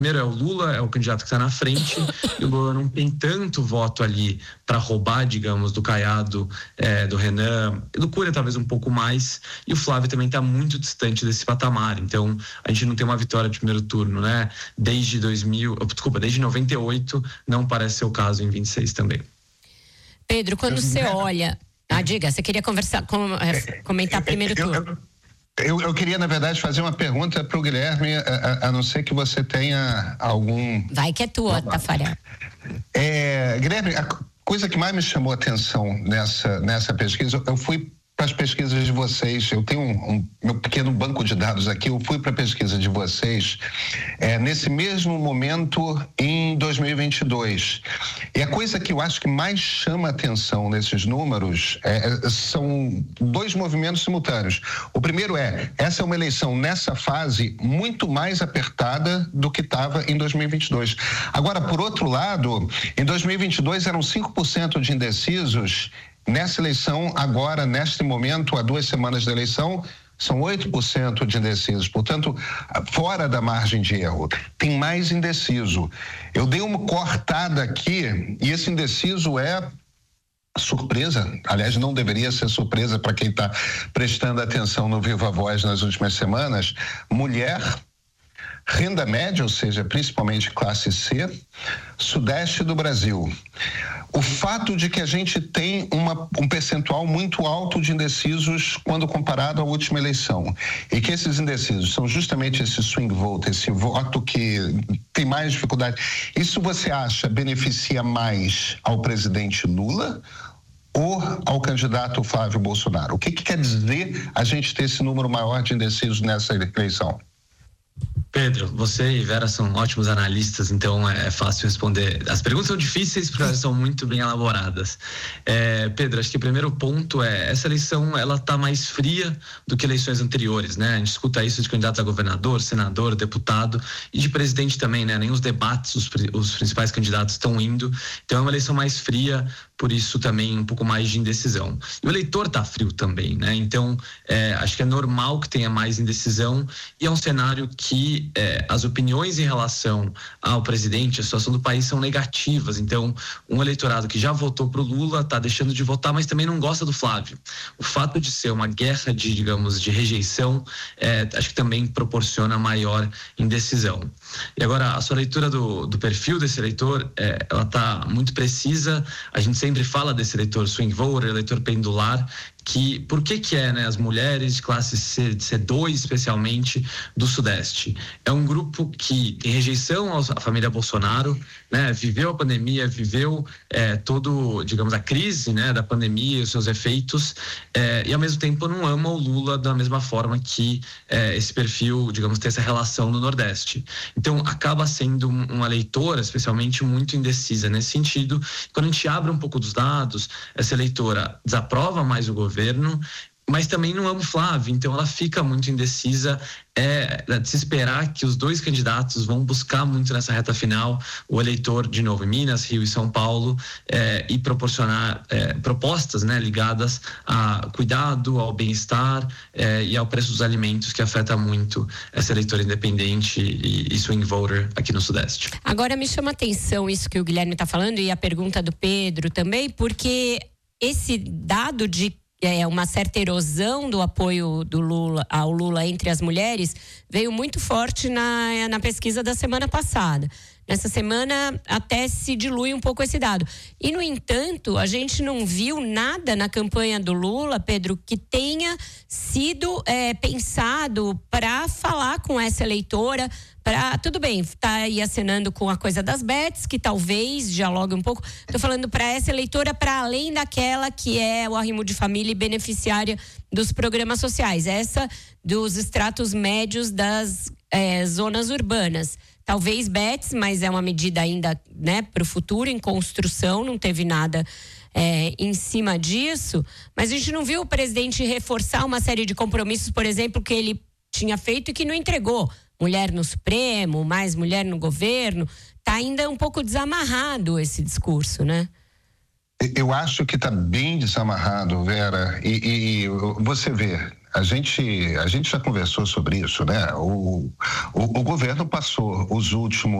Primeiro é o Lula, é o candidato que está na frente, e o Lula não tem tanto voto ali para roubar, digamos, do Caiado, do Renan, do Cunha talvez um pouco mais, e o Flávio também está muito distante desse patamar. Então a gente não tem uma vitória de primeiro turno, né? Desde 98 não parece ser o caso em 26 também. Pedro, quando você olha... diga, você queria comentar primeiro turno. Eu queria, na verdade, fazer uma pergunta para o Guilherme, a não ser que você tenha algum... Vai que é tua, Tafarel. Guilherme, a coisa que mais me chamou a atenção nessa pesquisa, eu fui para as pesquisas de vocês, eu tenho meu pequeno banco de dados aqui, eu fui para a pesquisa de vocês nesse mesmo momento em 2022. E a coisa que eu acho que mais chama a atenção nesses números são dois movimentos simultâneos. O primeiro essa é uma eleição nessa fase muito mais apertada do que estava em 2022. Agora, por outro lado, em 2022 eram 5% de indecisos. Nessa eleição, agora, neste momento, há 2 semanas da eleição, são 8% de indecisos. Portanto, fora da margem de erro. Tem mais indeciso. Eu dei uma cortada aqui e esse indeciso é surpresa. Aliás, não deveria ser surpresa para quem está prestando atenção no Viva Voz nas últimas semanas. Mulher, renda média, ou seja, principalmente classe C, sudeste do Brasil. O fato de que a gente tem um percentual muito alto de indecisos quando comparado à última eleição, e que esses indecisos são justamente esse swing vote, esse voto que tem mais dificuldade, isso você acha beneficia mais ao presidente Lula ou ao candidato Flávio Bolsonaro? O que quer dizer a gente ter esse número maior de indecisos nessa eleição? Pedro, você e Vera são ótimos analistas, então é fácil responder. As perguntas são difíceis porque elas são muito bem elaboradas. Pedro, acho que o primeiro ponto essa eleição ela está mais fria do que eleições anteriores, né? A gente escuta isso de candidatos a governador, senador, deputado e de presidente também, né? Nem os debates, os principais candidatos estão indo. Então é uma eleição mais fria, por isso também um pouco mais de indecisão. E o eleitor está frio também, né? Então acho que é normal que tenha mais indecisão e é um cenário que as opiniões em relação ao presidente, a situação do país são negativas. Então, um eleitorado que já votou para o Lula está deixando de votar, mas também não gosta do Flávio. O fato de ser uma guerra de, digamos, de rejeição, acho que também proporciona maior indecisão. E agora, a sua leitura do perfil desse eleitor, ela está muito precisa. A gente sempre fala desse eleitor swing voter, eleitor pendular, que por que né, as mulheres de classe C2 especialmente do Sudeste é um grupo que tem rejeição à família Bolsonaro, né, viveu a pandemia, viveu todo, digamos, a crise, né, da pandemia e os seus efeitos, e ao mesmo tempo não ama o Lula da mesma forma que esse perfil, digamos, tem essa relação no Nordeste. Então acaba sendo uma eleitora especialmente muito indecisa nesse sentido. Quando a gente abre um pouco dos dados, essa eleitora desaprova mais o governo, mas também não ama o Flávio, então ela fica muito indecisa. De se esperar que os dois candidatos vão buscar muito nessa reta final o eleitor, de novo, em Minas, Rio e São Paulo, e proporcionar propostas, né, ligadas a cuidado, ao bem-estar e ao preço dos alimentos, que afeta muito essa eleitora independente e swing voter aqui no Sudeste. Agora me chama a atenção isso que o Guilherme está falando e a pergunta do Pedro também, porque esse dado de uma certa erosão do apoio ao Lula entre as mulheres veio muito forte na pesquisa da semana passada. Nessa semana até se dilui um pouco esse dado. E, no entanto, a gente não viu nada na campanha do Lula, Pedro, que tenha sido pensado para falar com essa eleitora. Tudo bem, tá aí acenando com a coisa das bets, que talvez dialogue um pouco. Tô falando para essa eleitora, para além daquela que é o arrimo de família e beneficiária dos programas sociais. Essa dos estratos médios das zonas urbanas. Talvez bets, mas é uma medida ainda, né, para o futuro, em construção, não teve nada em cima disso. Mas a gente não viu o presidente reforçar uma série de compromissos, por exemplo, que ele tinha feito e que não entregou. Mulher no Supremo, mais mulher no governo. Está ainda um pouco desamarrado esse discurso, né? Eu acho que está bem desamarrado, Vera. E você vê, a gente já conversou sobre isso, né? O governo passou os últimos